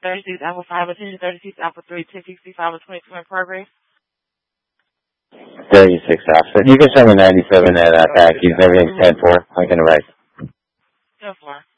36 Alpha 5 attention, 36 Alpha 3, 1065 or 22 in progress. 36 Alpha. You can send me 97 at pack. Everything's 10-4. I can erase. 10-4.